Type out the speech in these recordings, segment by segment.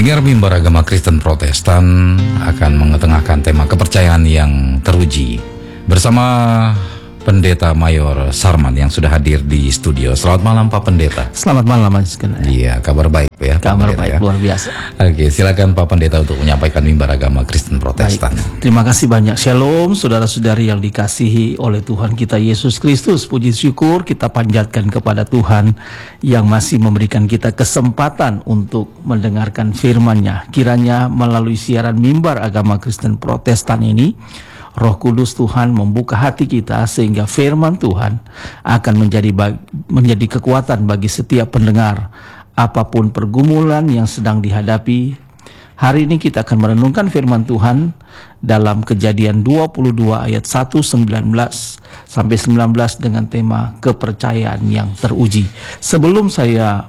Pendengar mimbar agama Kristen Protestan akan mengetengahkan tema kepercayaan yang teruji bersama Pendeta Mayor Sarman yang sudah hadir di studio. Selamat malam Pak Pendeta. Selamat malam Mas. Iya, kabar baik ya. Kabar baik ya? Luar biasa. Oke, silakan Pak Pendeta untuk menyampaikan mimbar agama Kristen Protestan. Baik. Terima kasih banyak. Shalom saudara-saudari yang dikasihi oleh Tuhan kita Yesus Kristus. Puji syukur kita panjatkan kepada Tuhan yang masih memberikan kita kesempatan untuk mendengarkan firman-Nya. Kiranya melalui siaran mimbar agama Kristen Protestan ini, Roh Kudus Tuhan membuka hati kita sehingga firman Tuhan akan menjadi kekuatan bagi setiap pendengar apapun pergumulan yang sedang dihadapi. Hari ini kita akan merenungkan firman Tuhan dalam Kejadian 22 ayat 1-19 sampai 19 dengan tema kepercayaan yang teruji. Sebelum saya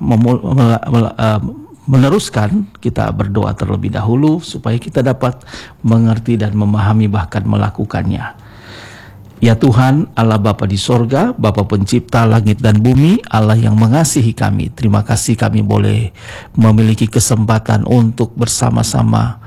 meneruskan, kita berdoa terlebih dahulu supaya kita dapat mengerti dan memahami bahkan melakukannya. Ya Tuhan, Allah Bapa di sorga, Bapa pencipta langit dan bumi, Allah yang mengasihi kami, terima kasih kami boleh memiliki kesempatan untuk bersama-sama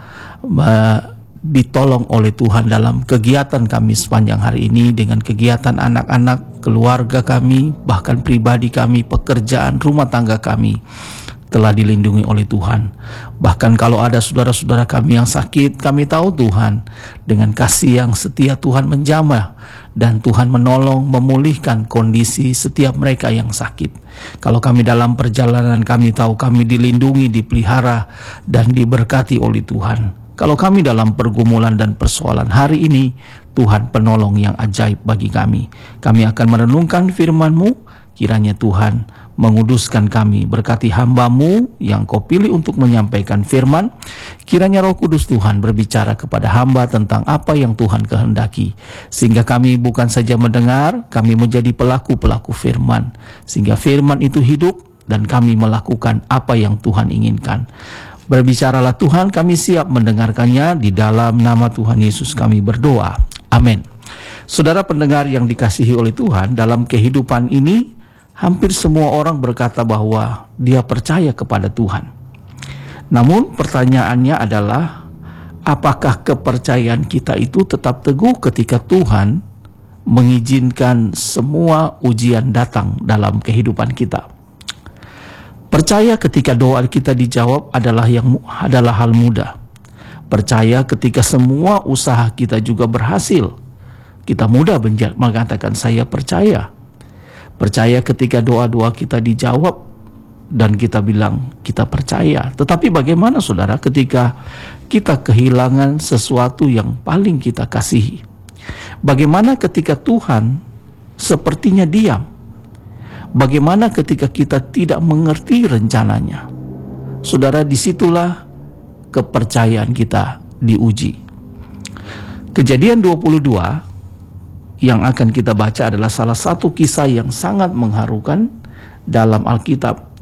ditolong oleh Tuhan dalam kegiatan kami sepanjang hari ini, dengan kegiatan anak-anak, keluarga kami, bahkan pribadi kami, pekerjaan, rumah tangga kami telah dilindungi oleh Tuhan. Bahkan kalau ada saudara-saudara kami yang sakit, kami tahu Tuhan dengan kasih yang setia Tuhan menjamah dan Tuhan menolong memulihkan kondisi setiap mereka yang sakit. Kalau kami dalam perjalanan, kami tahu kami dilindungi, dipelihara dan diberkati oleh Tuhan. Kalau kami dalam pergumulan dan persoalan hari ini, Tuhan penolong yang ajaib bagi kami. Kami akan merenungkan firman-Mu, kiranya Tuhan menguduskan kami, berkati hamba-Mu yang Kau pilih untuk menyampaikan firman. Kiranya Roh Kudus Tuhan berbicara kepada hamba tentang apa yang Tuhan kehendaki, sehingga kami bukan saja mendengar, kami menjadi pelaku-pelaku firman, sehingga firman itu hidup dan kami melakukan apa yang Tuhan inginkan. Berbicaralah Tuhan, kami siap mendengarkannya. Di dalam nama Tuhan Yesus kami berdoa, amin. Saudara pendengar yang dikasihi oleh Tuhan, dalam kehidupan ini hampir semua orang berkata bahwa dia percaya kepada Tuhan. Namun pertanyaannya adalah, apakah kepercayaan kita itu tetap teguh ketika Tuhan mengizinkan semua ujian datang dalam kehidupan kita? Percaya ketika doa kita dijawab adalah hal mudah. Percaya ketika semua usaha kita juga berhasil, kita mudah mengatakan saya percaya. Percaya ketika doa-doa kita dijawab dan kita bilang kita percaya. Tetapi bagaimana saudara ketika kita kehilangan sesuatu yang paling kita kasihi? Bagaimana ketika Tuhan sepertinya diam? Bagaimana ketika kita tidak mengerti rencananya? Saudara, disitulah kepercayaan kita diuji. Kejadian 22 yang akan kita baca adalah salah satu kisah yang sangat mengharukan dalam Alkitab.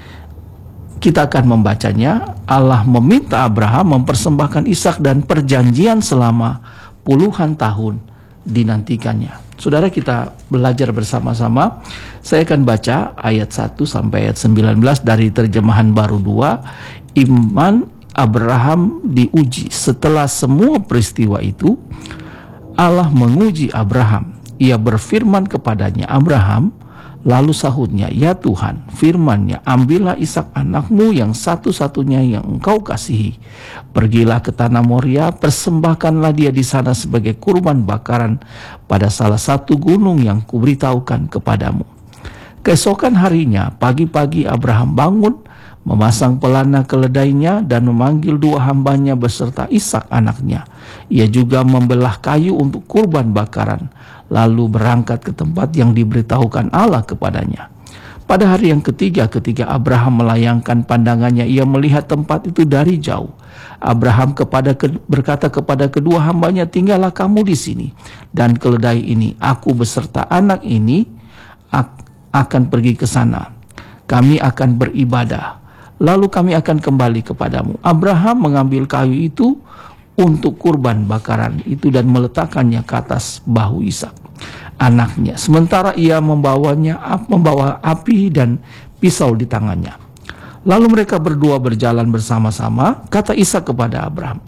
Kita akan membacanya. Allah meminta Abraham mempersembahkan Ishak dan perjanjian selama puluhan tahun dinantikannya. Saudara, kita belajar bersama-sama. Saya akan baca ayat 1 sampai ayat 19 dari terjemahan baru 2. Iman Abraham diuji. Setelah semua peristiwa itu, Allah menguji Abraham. Ia berfirman kepadanya, Abraham, lalu sahutnya, ya Tuhan, firman-Nya, ambillah Ishak anakmu yang satu-satunya yang engkau kasihi. Pergilah ke tanah Moria, persembahkanlah dia di sana sebagai kurban bakaran pada salah satu gunung yang kuberitahukan kepadamu. Keesokan harinya, pagi-pagi Abraham bangun, memasang pelana keledainya dan memanggil dua hambanya beserta Ishak anaknya. Ia juga membelah kayu untuk kurban bakaran, lalu berangkat ke tempat yang diberitahukan Allah kepadanya. Pada hari yang ketiga, ketika Abraham melayangkan pandangannya, ia melihat tempat itu dari jauh. Abraham berkata kepada kedua hambanya, tinggallah kamu di sini dan keledai ini. Aku beserta anak ini akan pergi ke sana. Kami akan beribadah. Lalu kami akan kembali kepadamu. Abraham mengambil kayu itu untuk kurban bakaran itu dan meletakkannya ke atas bahu Ishak anaknya. Sementara ia membawa api dan pisau di tangannya. Lalu mereka berdua berjalan bersama-sama. Kata Ishak kepada Abraham,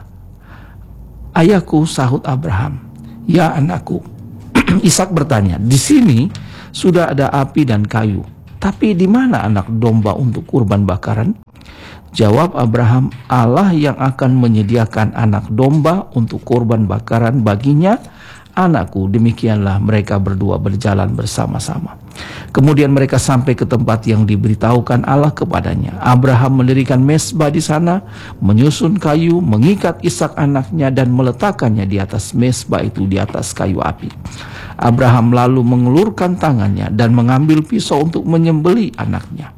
ayahku, sahut Abraham. Ya anakku. Ishak bertanya, di sini sudah ada api dan kayu, tapi di mana anak domba untuk kurban bakaran? Jawab Abraham, Allah yang akan menyediakan anak domba untuk kurban bakaran baginya. Anakku, demikianlah mereka berdua berjalan bersama-sama. Kemudian mereka sampai ke tempat yang diberitahukan Allah kepadanya. Abraham mendirikan mezbah di sana, menyusun kayu, mengikat Ishak anaknya dan meletakkannya di atas mezbah itu di atas kayu api. Abraham lalu mengulurkan tangannya dan mengambil pisau untuk menyembelih anaknya.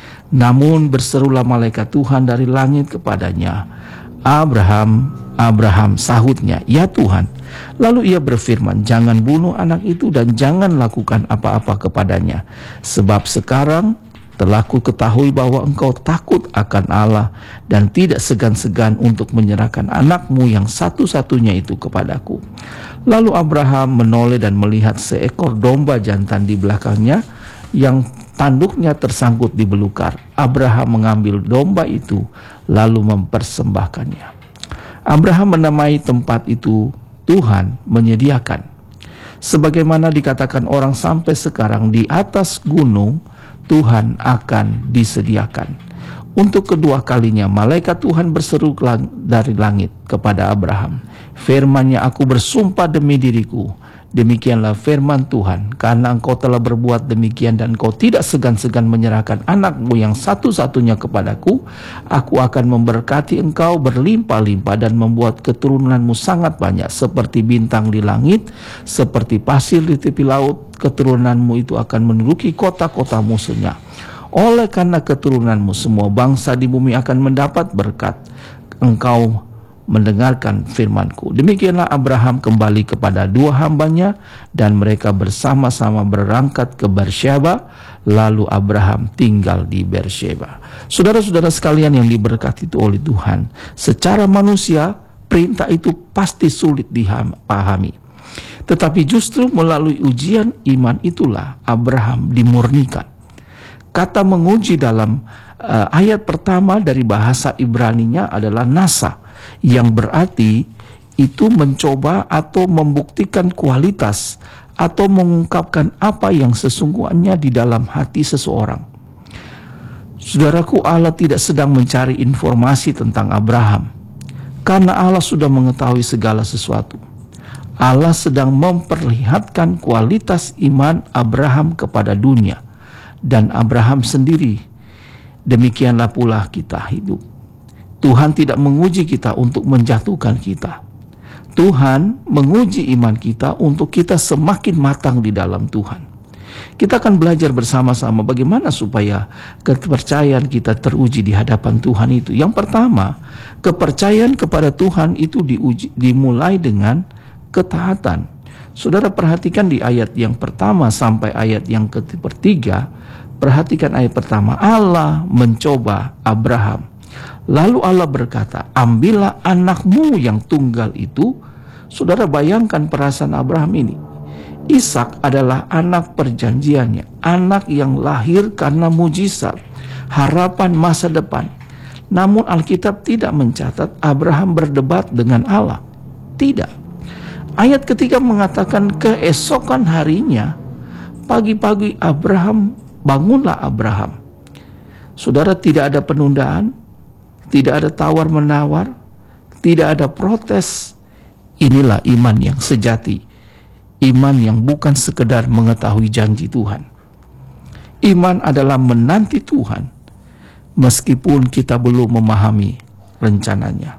Namun berserulah malaikat Tuhan dari langit kepadanya, Abraham, Abraham, sahutnya, ya Tuhan. Lalu ia berfirman, jangan bunuh anak itu dan jangan lakukan apa-apa kepadanya. Sebab sekarang telah ku ketahui bahwa engkau takut akan Allah dan tidak segan-segan untuk menyerahkan anakmu yang satu-satunya itu kepadaku. Lalu Abraham menoleh dan melihat seekor domba jantan di belakangnya yang tanduknya tersangkut di belukar. Abraham mengambil domba itu lalu mempersembahkannya. Abraham menamai tempat itu Tuhan menyediakan. Sebagaimana dikatakan orang sampai sekarang, di atas gunung Tuhan akan disediakan. Untuk kedua kalinya malaikat Tuhan berseru dari langit kepada Abraham, firman-Nya, aku bersumpah demi diriku, demikianlah firman Tuhan, karena engkau telah berbuat demikian dan engkau tidak segan-segan menyerahkan anakmu yang satu-satunya kepadaku, aku akan memberkati engkau berlimpah-limpah dan membuat keturunanmu sangat banyak seperti bintang di langit, seperti pasir di tepi laut. Keturunanmu itu akan menduduki kota-kota musuhnya. Oleh karena keturunanmu semua bangsa di bumi akan mendapat berkat. Engkau mendengarkan firmanku. Demikianlah Abraham kembali kepada dua hambanya dan mereka bersama-sama berangkat ke Beersheba. Lalu Abraham tinggal di Beersheba. Saudara-saudara sekalian yang diberkati itu oleh Tuhan, secara manusia perintah itu pasti sulit dipahami. Tetapi justru melalui ujian iman itulah Abraham dimurnikan. Kata menguji dalam ayat pertama dari bahasa Ibraninya adalah nasa, yang berarti itu mencoba atau membuktikan kualitas atau mengungkapkan apa yang sesungguhnya di dalam hati seseorang. Saudaraku, Allah tidak sedang mencari informasi tentang Abraham, karena Allah sudah mengetahui segala sesuatu. Allah sedang memperlihatkan kualitas iman Abraham kepada dunia, dan Abraham sendiri. Demikianlah pula kita hidup. Tuhan tidak menguji kita untuk menjatuhkan kita. Tuhan menguji iman kita untuk kita semakin matang di dalam Tuhan. Kita akan belajar bersama-sama bagaimana supaya kepercayaan kita teruji di hadapan Tuhan itu. Yang pertama, kepercayaan kepada Tuhan itu dimulai dengan ketaatan. Saudara perhatikan di ayat yang pertama sampai ayat yang ketiga. Perhatikan ayat pertama. Allah mencoba Abraham. Lalu Allah berkata, ambillah anakmu yang tunggal itu. Saudara bayangkan perasaan Abraham ini. Ishak adalah anak perjanjiannya, anak yang lahir karena mujizat, harapan masa depan. Namun Alkitab tidak mencatat Abraham berdebat dengan Allah. Tidak. Ayat ketiga mengatakan keesokan harinya, pagi-pagi bangunlah Abraham. Saudara, tidak ada penundaan, tidak ada tawar-menawar, tidak ada protes. Inilah iman yang sejati, iman yang bukan sekedar mengetahui janji Tuhan. Iman adalah menanti Tuhan, meskipun kita belum memahami rencananya.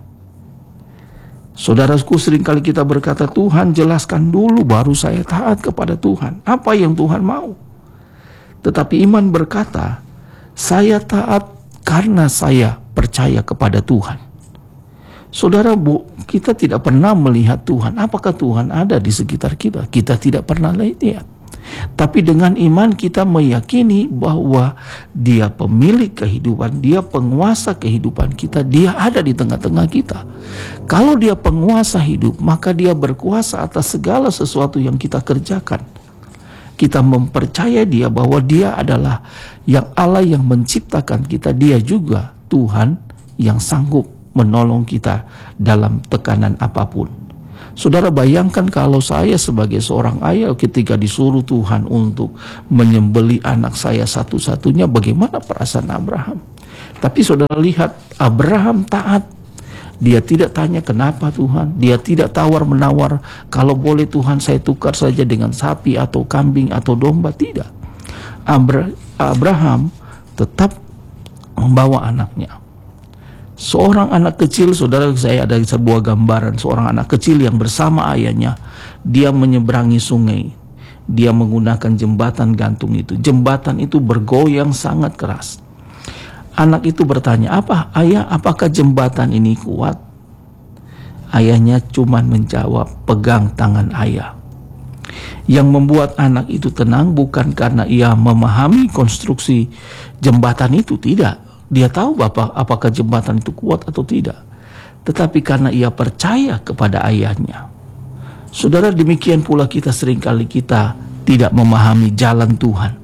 Saudaraku, seringkali kita berkata, Tuhan jelaskan dulu baru saya taat kepada Tuhan. Apa yang Tuhan mau? Tetapi iman berkata, saya taat karena saya percaya kepada Tuhan. Saudara, kita tidak pernah melihat Tuhan. Apakah Tuhan ada di sekitar kita? Kita tidak pernah lihat. Tapi dengan iman kita meyakini bahwa Dia pemilik kehidupan, Dia penguasa kehidupan kita, Dia ada di tengah-tengah kita. Kalau Dia penguasa hidup, maka Dia berkuasa atas segala sesuatu yang kita kerjakan. kita mempercayai dia bahwa dia adalah yang Allah yang menciptakan kita, dia juga Tuhan yang sanggup menolong kita dalam tekanan apapun. Saudara, bayangkan kalau saya sebagai seorang ayah ketika disuruh Tuhan untuk menyembelih anak saya satu-satunya, bagaimana perasaan Abraham? Tapi saudara lihat, Abraham taat. Dia tidak tanya kenapa Tuhan, dia tidak tawar-menawar, kalau boleh Tuhan saya tukar saja dengan sapi atau kambing atau domba, tidak. Abraham tetap membawa anaknya. Seorang anak kecil, saudara, saya ada sebuah gambaran seorang anak kecil yang bersama ayahnya, dia menyeberangi sungai, dia menggunakan jembatan gantung itu. Jembatan itu bergoyang sangat keras. Anak itu bertanya, ayah, apakah jembatan ini kuat? Ayahnya cuma menjawab, pegang tangan ayah. Yang membuat anak itu tenang bukan karena ia memahami konstruksi jembatan itu, tidak. Dia tahu apakah jembatan itu kuat atau tidak. Tetapi karena ia percaya kepada ayahnya. Saudara, demikian pula kita seringkali kita tidak memahami jalan Tuhan.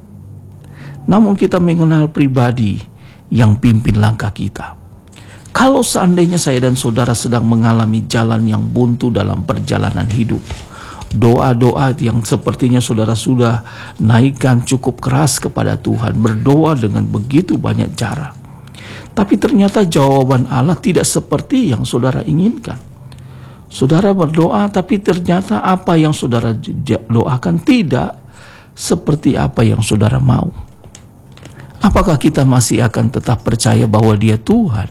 Namun kita mengenal pribadi yang pimpin langkah kita. Kalau seandainya saya dan saudara sedang mengalami jalan yang buntu dalam perjalanan hidup, doa-doa yang sepertinya saudara sudah naikkan cukup keras kepada Tuhan, berdoa dengan begitu banyak cara, tapi ternyata jawaban Allah tidak seperti yang saudara inginkan. Saudara berdoa, tapi ternyata apa yang saudara doakan tidak seperti apa yang saudara mau. Apakah kita masih akan tetap percaya bahwa dia Tuhan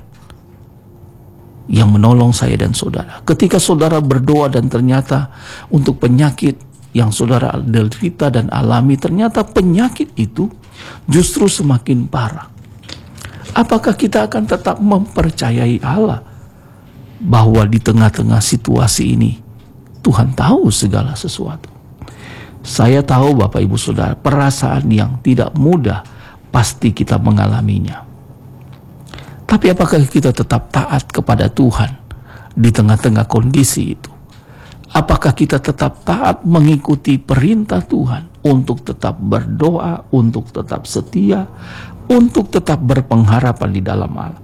yang menolong saya dan saudara? Ketika saudara berdoa dan ternyata untuk penyakit yang saudara derita dan alami, ternyata penyakit itu justru semakin parah. Apakah kita akan tetap mempercayai Allah bahwa di tengah-tengah situasi ini Tuhan tahu segala sesuatu? Saya tahu Bapak Ibu Saudara, perasaan yang tidak mudah pasti kita mengalaminya. Tapi apakah kita tetap taat kepada Tuhan di tengah-tengah kondisi itu? Apakah kita tetap taat mengikuti perintah Tuhan untuk tetap berdoa, untuk tetap setia, untuk tetap berpengharapan di dalam Allah?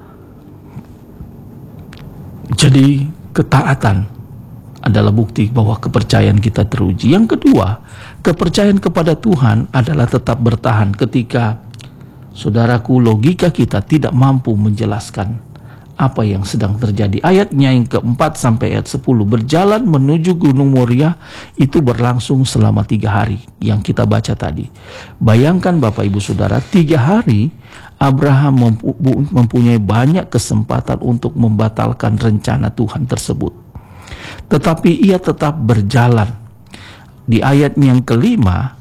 Jadi ketaatan adalah bukti bahwa kepercayaan kita teruji. Yang kedua, kepercayaan kepada Tuhan adalah tetap bertahan ketika, saudaraku, logika kita tidak mampu menjelaskan apa yang sedang terjadi. Ayatnya yang keempat sampai ayat 10, berjalan menuju Gunung Moria itu berlangsung selama 3 hari yang kita baca tadi. Bayangkan Bapak Ibu Saudara, 3 hari Abraham mempunyai banyak kesempatan untuk membatalkan rencana Tuhan tersebut. Tetapi ia tetap berjalan. Di ayat yang kelima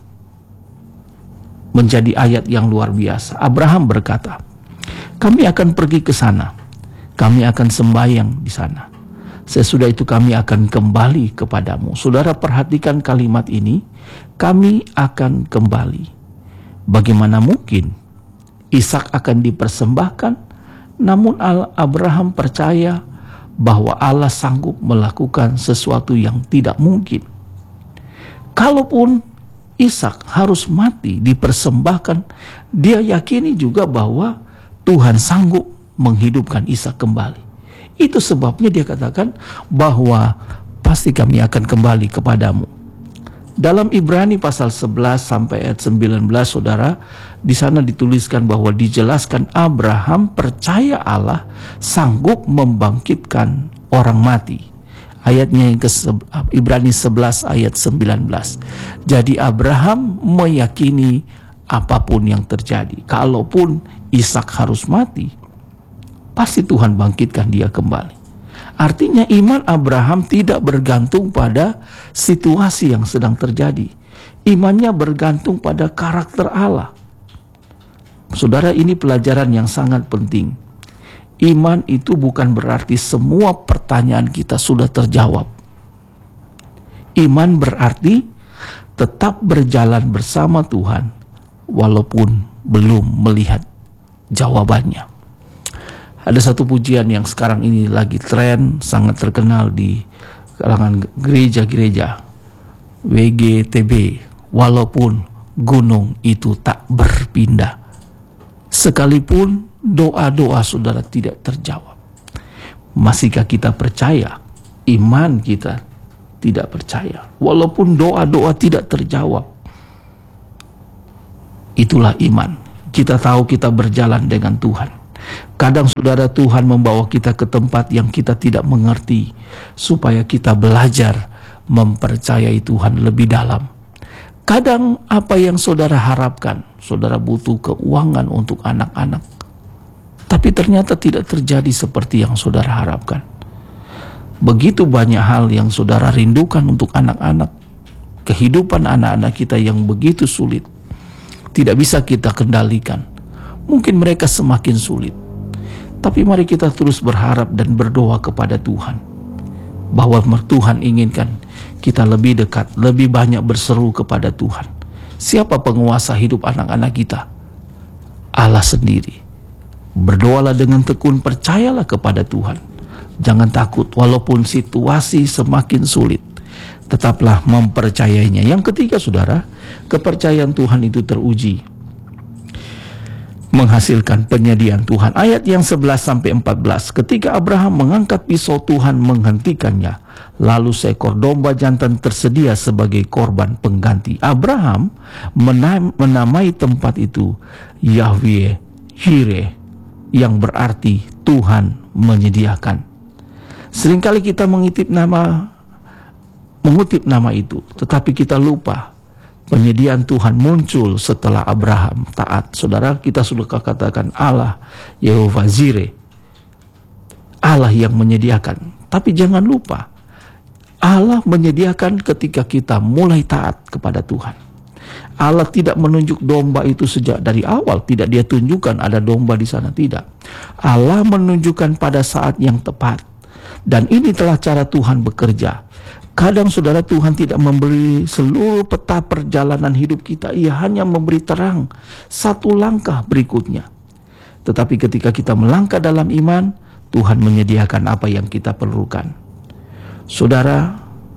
menjadi ayat yang luar biasa. Abraham berkata, kami akan pergi ke sana, kami akan sembahyang di sana. Sesudah itu kami akan kembali kepadamu. Saudara, perhatikan kalimat ini, kami akan kembali. Bagaimana mungkin Ishak akan dipersembahkan, namun Abraham percaya bahwa Allah sanggup melakukan sesuatu yang tidak mungkin. Kalaupun Ishak harus mati dipersembahkan, dia yakini juga bahwa Tuhan sanggup menghidupkan Ishak kembali. Itu sebabnya dia katakan bahwa pasti kami akan kembali kepadamu. Dalam Ibrani pasal 11 sampai ayat 19, saudara, di sana dituliskan bahwa dijelaskan Abraham percaya Allah sanggup membangkitkan orang mati. Ayatnya yang ke Ibrani 11 ayat 19. Jadi Abraham meyakini apapun yang terjadi, kalaupun Ishak harus mati, pasti Tuhan bangkitkan dia kembali. Artinya iman Abraham tidak bergantung pada situasi yang sedang terjadi. Imannya bergantung pada karakter Allah. Saudara, ini pelajaran yang sangat penting. Iman itu bukan berarti semua pertanyaan kita sudah terjawab. Iman berarti tetap berjalan bersama Tuhan walaupun belum melihat jawabannya. Ada satu pujian yang sekarang ini lagi tren, sangat terkenal di kalangan gereja-gereja, WGTB, walaupun gunung itu tak berpindah. Sekalipun doa-doa saudara tidak terjawab, masihkah kita percaya? Iman kita tidak percaya, walaupun doa-doa tidak terjawab. Itulah iman. Kita tahu kita berjalan dengan Tuhan. Kadang saudara, Tuhan membawa kita ke tempat yang kita tidak mengerti, supaya kita belajar mempercayai Tuhan lebih dalam. Kadang apa yang saudara harapkan, saudara butuh keuangan untuk anak-anak, tapi ternyata tidak terjadi seperti yang saudara harapkan. Begitu banyak hal yang saudara rindukan untuk anak-anak. Kehidupan anak-anak kita yang begitu sulit, tidak bisa kita kendalikan. Mungkin mereka semakin sulit, tapi mari kita terus berharap dan berdoa kepada Tuhan, bahwa Tuhan inginkan kita lebih dekat, lebih banyak berseru kepada Tuhan. Siapa penguasa hidup anak-anak kita? Allah sendiri. Berdoalah dengan tekun, percayalah kepada Tuhan. Jangan takut walaupun situasi semakin sulit, tetaplah mempercayainya. Yang ketiga saudara, kepercayaan Tuhan itu teruji, menghasilkan penyediaan Tuhan. Ayat yang 11-14, ketika Abraham mengangkat pisau, Tuhan menghentikannya. Lalu seekor domba jantan tersedia sebagai korban pengganti. Abraham menamai tempat itu Yahweh Jireh, yang berarti Tuhan menyediakan. Seringkali kita mengutip nama itu, tetapi kita lupa penyediaan Tuhan muncul setelah Abraham taat. Saudara, kita sudah katakan Allah Yehova Jireh, Allah yang menyediakan. Tapi jangan lupa, Allah menyediakan ketika kita mulai taat kepada Tuhan. Allah tidak menunjuk domba itu sejak dari awal, tidak dia tunjukkan ada domba di sana, tidak. Allah menunjukkan pada saat yang tepat. Dan ini telah cara Tuhan bekerja. Kadang saudara, Tuhan tidak memberi seluruh peta perjalanan hidup kita. Ia hanya memberi terang satu langkah berikutnya. Tetapi ketika kita melangkah dalam iman, Tuhan menyediakan apa yang kita perlukan. Saudara,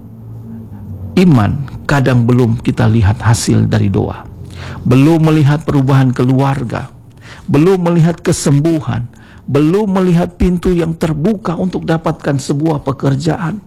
iman kadang belum kita lihat hasil dari doa. Belum melihat perubahan keluarga. Belum melihat kesembuhan. Belum melihat pintu yang terbuka untuk dapatkan sebuah pekerjaan.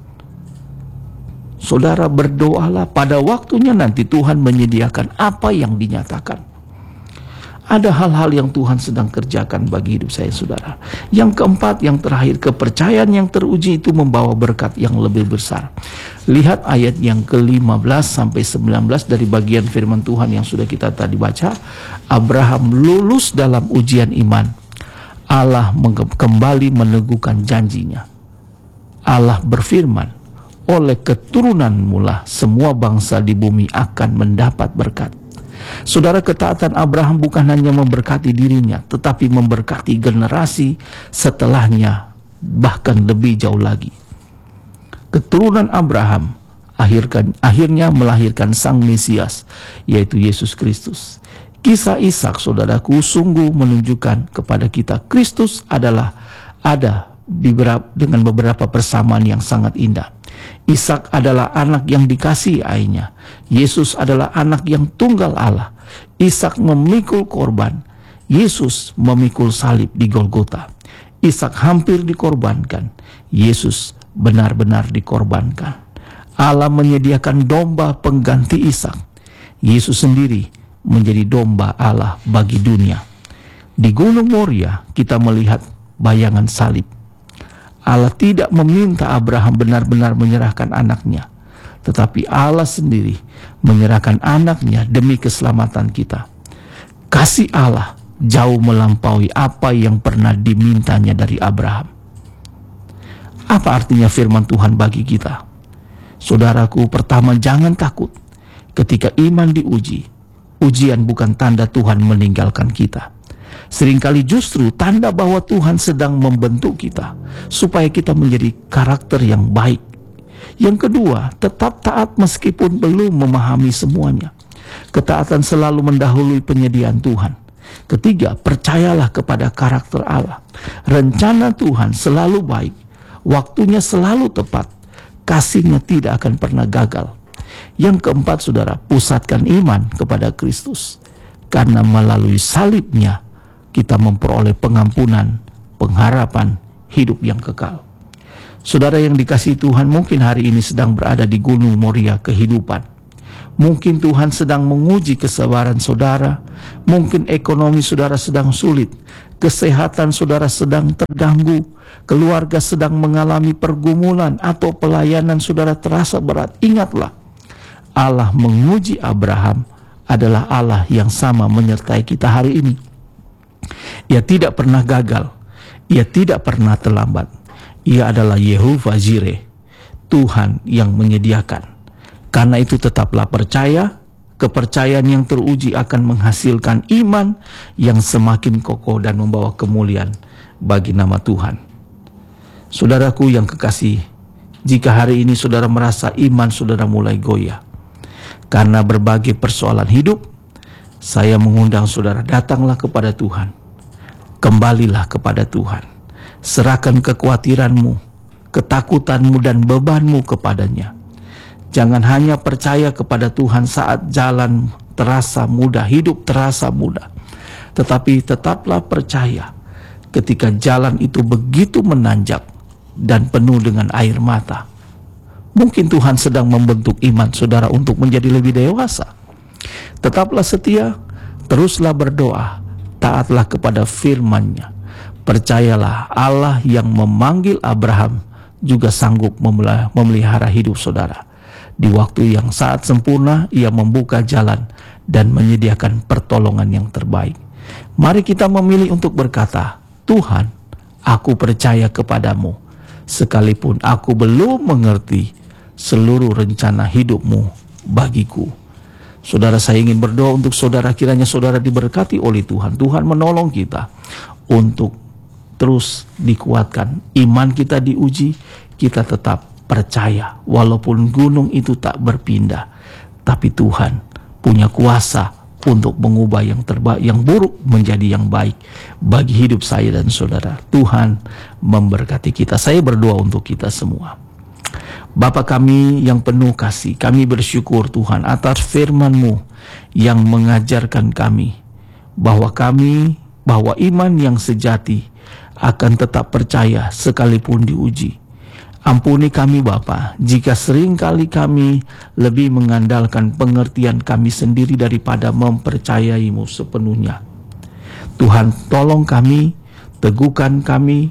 Saudara, berdoalah, pada waktunya nanti Tuhan menyediakan apa yang dinyatakan. Ada hal-hal yang Tuhan sedang kerjakan bagi hidup saya, saudara. Yang keempat, yang terakhir, kepercayaan yang teruji itu membawa berkat yang lebih besar. Lihat ayat yang ke-15-19 dari bagian firman Tuhan yang sudah kita tadi baca. Abraham lulus dalam ujian iman. Allah kembali meneguhkan janjinya. Allah berfirman, oleh keturunanmu lah semua bangsa di bumi akan mendapat berkat. Saudara, ketaatan Abraham bukan hanya memberkati dirinya, tetapi memberkati generasi setelahnya, bahkan lebih jauh lagi. Keturunan Abraham akhirnya melahirkan Sang Mesias, yaitu Yesus Kristus. Kisah Ishak, saudaraku, sungguh menunjukkan kepada kita Kristus adalah ada dengan beberapa persamaan yang sangat indah. Ishak adalah anak yang dikasihi ayahnya. Yesus adalah anak yang tunggal Allah. Ishak memikul korban. Yesus memikul salib di Golgota. Ishak hampir dikorbankan. Yesus benar-benar dikorbankan. Allah menyediakan domba pengganti Ishak. Yesus sendiri menjadi domba Allah bagi dunia. Di Gunung Moria kita melihat bayangan salib. Allah tidak meminta Abraham benar-benar menyerahkan anaknya, tetapi Allah sendiri menyerahkan anaknya demi keselamatan kita. Kasih Allah jauh melampaui apa yang pernah dimintanya dari Abraham. Apa artinya firman Tuhan bagi kita? Saudaraku, pertama, jangan takut ketika iman diuji. Ujian bukan tanda Tuhan meninggalkan kita. Seringkali justru tanda bahwa Tuhan sedang membentuk kita supaya kita menjadi karakter yang baik. Yang kedua, tetap taat meskipun belum memahami semuanya. Ketaatan selalu mendahului penyediaan Tuhan. Ketiga, percayalah kepada karakter Allah. Rencana Tuhan selalu baik, waktunya selalu tepat, kasihnya tidak akan pernah gagal. Yang keempat, saudara, pusatkan iman kepada Kristus. Karena melalui salibnya kita memperoleh pengampunan, pengharapan, hidup yang kekal. Saudara yang dikasihi Tuhan, mungkin hari ini sedang berada di Gunung Moria kehidupan. Mungkin Tuhan sedang menguji kesabaran saudara. Mungkin ekonomi saudara sedang sulit. Kesehatan saudara sedang terganggu. Keluarga sedang mengalami pergumulan atau pelayanan saudara terasa berat. Ingatlah, Allah menguji Abraham adalah Allah yang sama menyertai kita hari ini. Ia tidak pernah gagal. Ia tidak pernah terlambat. Ia adalah Yehovah Jireh, Tuhan yang menyediakan. Karena itu tetaplah percaya. Kepercayaan yang teruji akan menghasilkan iman yang semakin kokoh dan membawa kemuliaan bagi nama Tuhan. Saudaraku yang kekasih, jika hari ini saudara merasa iman saudara mulai goyah karena berbagai persoalan hidup, saya mengundang saudara, datanglah kepada Tuhan. Kembalilah kepada Tuhan. Serahkan kekhawatiranmu, ketakutanmu dan bebanmu kepadanya. Jangan hanya percaya kepada Tuhan saat jalan terasa mudah, hidup terasa mudah. Tetapi tetaplah percaya ketika jalan itu begitu menanjak dan penuh dengan air mata. Mungkin Tuhan sedang membentuk iman saudara untuk menjadi lebih dewasa. Tetaplah setia, teruslah berdoa, taatlah kepada firman-Nya. Percayalah, Allah yang memanggil Abraham juga sanggup memelihara hidup saudara. Di waktu yang saat sempurna, Ia membuka jalan dan menyediakan pertolongan yang terbaik. Mari kita memilih untuk berkata, Tuhan, aku percaya kepadamu, sekalipun aku belum mengerti seluruh rencana hidup-Mu bagiku. Saudara, saya ingin berdoa untuk saudara, kiranya saudara diberkati oleh Tuhan. Tuhan menolong kita untuk terus dikuatkan. Iman kita diuji, kita tetap percaya walaupun gunung itu tak berpindah, tapi Tuhan punya kuasa untuk mengubah yang buruk menjadi yang baik bagi hidup saya dan saudara. Tuhan memberkati kita. Saya berdoa untuk kita semua. Bapa kami yang penuh kasih, kami bersyukur Tuhan atas firman-Mu yang mengajarkan kami bahwa iman yang sejati akan tetap percaya sekalipun diuji. Ampuni kami Bapa, jika seringkali kami lebih mengandalkan pengertian kami sendiri daripada mempercayai-Mu sepenuhnya. Tuhan, tolong kami, teguhkan kami,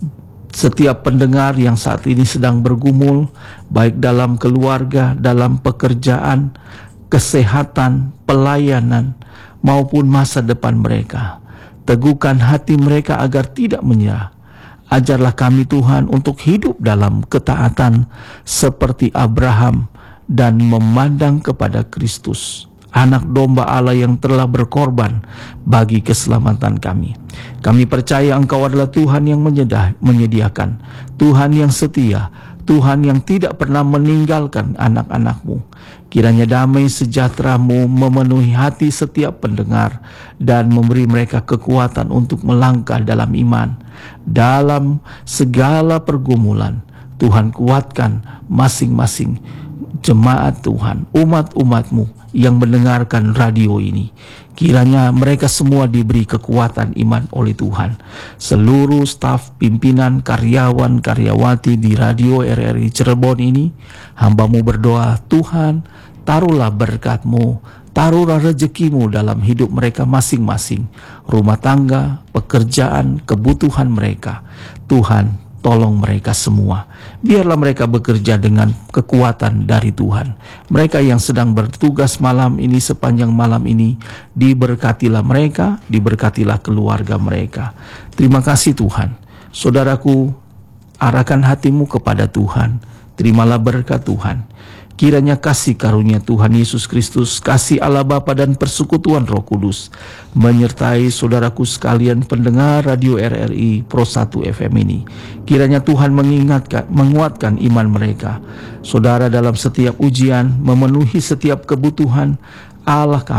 setiap pendengar yang saat ini sedang bergumul, baik dalam keluarga, dalam pekerjaan, kesehatan, pelayanan, maupun masa depan mereka. Teguhkan hati mereka agar tidak menyerah. Ajarlah kami Tuhan untuk hidup dalam ketaatan seperti Abraham dan memandang kepada Kristus, anak domba Allah yang telah berkorban bagi keselamatan kami. Kami percaya Engkau adalah Tuhan yang menyediakan, Tuhan yang setia, Tuhan yang tidak pernah meninggalkan anak-anak-Mu. Kiranya damai sejahtera-Mu memenuhi hati setiap pendengar dan memberi mereka kekuatan untuk melangkah dalam iman. Dalam segala pergumulan, Tuhan kuatkan masing-masing jemaat Tuhan, umat-umat-Mu yang mendengarkan radio ini. Kiranya mereka semua diberi kekuatan iman oleh Tuhan. Seluruh staf, pimpinan, karyawan, karyawati di radio RRI Cirebon ini, hamba-Mu berdoa, Tuhan, taruhlah berkat-Mu, taruhlah rezeki-Mu dalam hidup mereka masing-masing, rumah tangga, pekerjaan, kebutuhan mereka. Tuhan, tolong mereka semua. Biarlah mereka bekerja dengan kekuatan dari Tuhan. Mereka yang sedang bertugas malam ini, sepanjang malam ini, diberkatilah mereka, diberkatilah keluarga mereka. Terima kasih Tuhan. Saudaraku, arahkan hatimu kepada Tuhan. Terimalah berkat Tuhan. Kiranya kasih karunia Tuhan Yesus Kristus, kasih Allah Bapa dan persekutuan Roh Kudus menyertai saudaraku sekalian pendengar radio RRI Pro 1 FM ini. Kiranya Tuhan menguatkan iman mereka. Saudara dalam setiap ujian, memenuhi setiap kebutuhan Allah kami.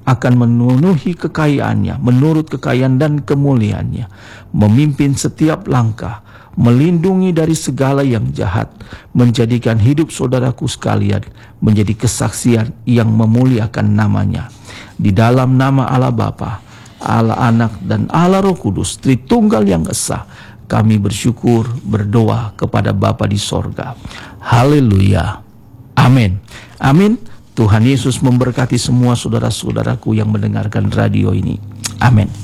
akan memenuhi kekayaannya menurut kekayaan dan kemuliaannya, memimpin setiap langkah, melindungi dari segala yang jahat, menjadikan hidup saudaraku sekalian menjadi kesaksian yang memuliakan namanya. Di dalam nama Allah Bapa, Allah Anak, dan Allah Roh Kudus, Tritunggal yang esa, kami bersyukur, berdoa kepada Bapa di sorga. Haleluya. Amin. Amin. Tuhan Yesus memberkati semua saudara-saudaraku yang mendengarkan radio ini. Amin.